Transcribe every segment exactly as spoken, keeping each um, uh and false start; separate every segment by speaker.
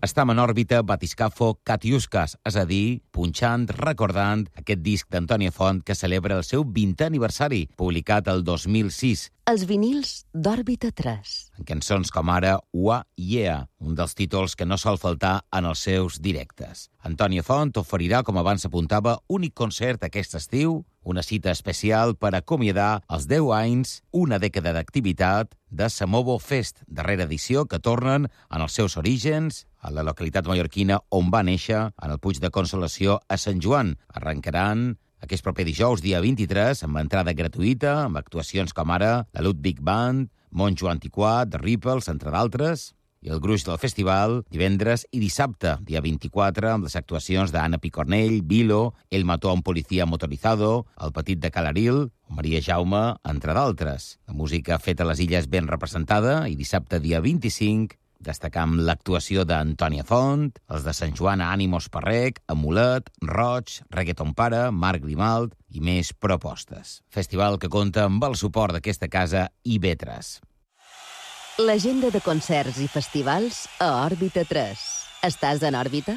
Speaker 1: estem en òrbita Batiscafo Katiuskas, és a dir, punxant, recordant aquest disc d'Antònia Font que celebra el seu vintè aniversari, publicat el dos mil sis.
Speaker 2: Els vinils d'Òrbita tres.
Speaker 1: En cançons com ara Wa Yeah, un dels títols que no sol faltar en els seus directes. Antònia Font oferirà, com abans apuntava, únic concert aquest estiu, una cita especial per acomiadar els deu anys, una dècada d'activitat de Samovo Fest, darrera edició que tornen en els seus orígens, a la localitat mallorquina on va néixer, en el Puig de Consolació a Sant Joan. Arrencaran aquest proper dijous, dia vint-i-tres, amb entrada gratuïta, amb actuacions com ara la Ludwig Band, Monjo Antiquat, The Ripples, entre d'altres, i el gruix del festival divendres i dissabte, dia vint-i-quatre, amb les actuacions d'Anna Picornell, Vilo, El mató a un policía motorizado, El petit de Calaril, o Maria Jaume, entre d'altres. La música feta a les illes ben representada, i dissabte, dia vint-i-cinc, destacam l'actuació d'Antònia Font, els de Sant Joan a Ànimos Parrec, Amulet, Roig, Reggaeton Pare, Marc Grimalt i més propostes. Festival que compta amb el suport d'aquesta casa i B tres.
Speaker 2: L'agenda de concerts i festivals a Òrbita tres. Estàs en òrbita?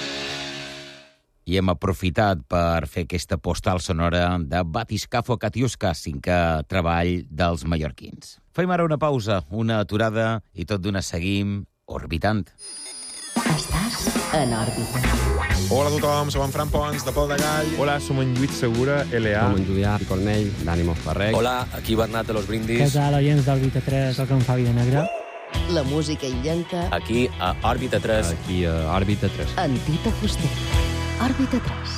Speaker 1: I hem aprofitat per fer aquesta postal sonora de Batiscafo Katiuskas, cinquè treball dels mallorquins. Fem ara una pausa, una aturada, i tot d'una seguim orbitant.
Speaker 2: Estàs en òrbita.
Speaker 3: Hola a tothom, som en Fran Pons, de Pol de Gall.
Speaker 4: Hola, som en Lluís Segura, L A.
Speaker 5: Som en Julià Picornell, d'Ànimos Parrec.
Speaker 6: Hola, aquí Bernat de los Brindis.
Speaker 7: Què tal, oients d'Òrbita tres, soc en Fabi de Negre.
Speaker 2: La música illenca.
Speaker 6: Aquí a Òrbita tres.
Speaker 5: Aquí a Òrbita tres.
Speaker 2: En Tito Fuster. Òrbita tres.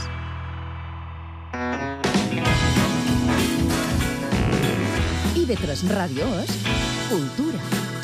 Speaker 2: I B tres Ràdio és cultura.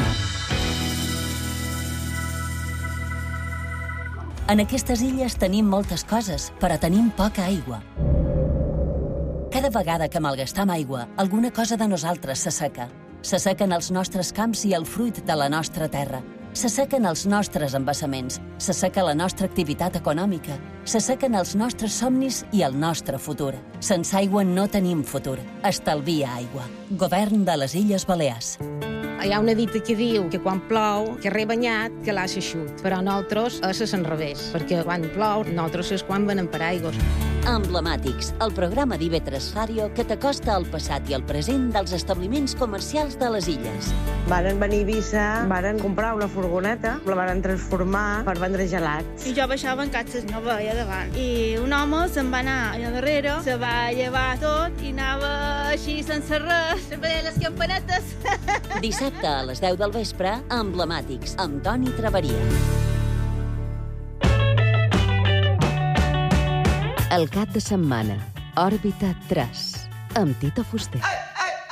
Speaker 8: En aquestes illes tenim moltes coses, però tenim poca aigua. Cada vegada que malgastam aigua, alguna cosa de nosaltres s'asseca. S'assequen els nostres camps i el fruit de la nostra terra. S'assequen els nostres embassaments, s'asseca la nostra activitat econòmica, s'assequen els nostres somnis i el nostre futur. Sense aigua no tenim futur. Estalvia aigua. Govern de les Illes Balears.
Speaker 9: Hi ha una dita que diu que quan plou, que re banyat, que l'ha xut. Però nosaltres és a l'enrevés, perquè quan plou, nosaltres és quan venen per aigües.
Speaker 8: Emblemàtics, el programa d'I B tres Ràdio que t'acosta al passat i al present dels establiments comercials de les illes.
Speaker 10: Varen venir a Eivissa, varen comprar una furgoneta, la varen transformar per vendre gelats.
Speaker 11: I jo baixava en catxes, no veia davant. I un home se'n va anar allà darrere, se va llevar tot i anava així sense res, se veia les campanetes.
Speaker 8: Dissabte a les deu del vespre, Emblemàtics, amb Toni Traveria.
Speaker 2: El cap de setmana, Òrbita tres, amb Tito Fuster.